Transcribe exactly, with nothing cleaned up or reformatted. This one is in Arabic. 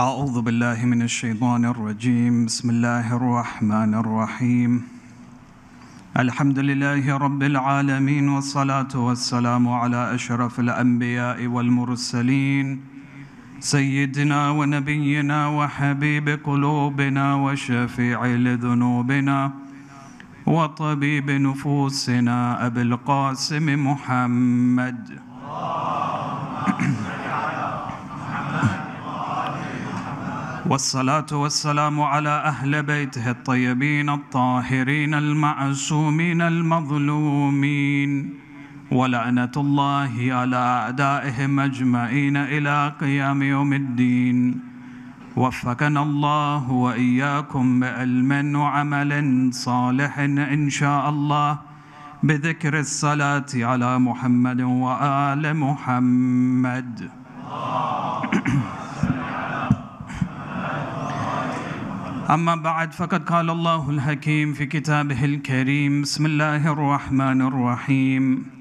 أعوذ بالله من الشيطان الرجيم. بسم الله الرحمن الرحيم. الحمد لله رب العالمين، والصلاة والسلام على أشرف الأنبياء والمرسلين، سيدنا ونبينا وحبيب قلوبنا وشفيع لذنوبنا وطبيب نفوسنا أبي القاسم محمد والصلاة والسلام على أهل بيته الطيبين الطاهرين المعصومين المظلومين، ولعنة الله على أعدائهم أجمعين إلى قيام يوم الدين. وفقنا الله وإياكم بعلم وعمل صالح إن شاء الله، بذكر الصلاة على محمد وآل محمد. أما بعد، فقد قال الله الحكيم في كتابه الكريم: بسم الله الرحمن الرحيم.